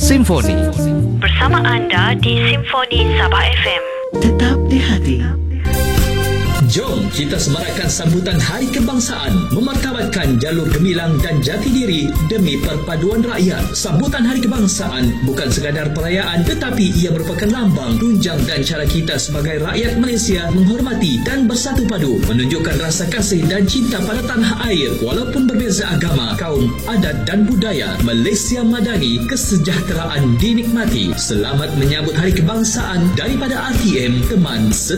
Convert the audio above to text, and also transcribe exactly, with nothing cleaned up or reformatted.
Simfoni. Bersama anda di Simfoni Sabah F M. Tetap di hati. Jom kita semarakkan sambutan Hari Kebangsaan, memartabatkan jalur gemilang dan jati diri demi perpaduan rakyat. Sambutan Hari Kebangsaan bukan sekadar perayaan, tetapi ia merupakan lambang, tunjang dan cara kita sebagai rakyat Malaysia menghormati dan bersatu padu, menunjukkan rasa kasih dan cinta pada tanah air walaupun berbeza agama, kaum, adat dan budaya. Malaysia madani, kesejahteraan dinikmati. Selamat menyambut Hari Kebangsaan daripada R T M, teman